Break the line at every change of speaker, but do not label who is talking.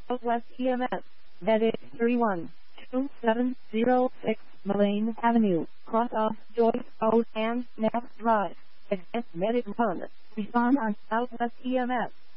Southwest EMS, Medic 312706 Mullane Avenue, cross off Joyce Road and Knapp Drive. Advanced Medic 1. Respond on Southwest EMS.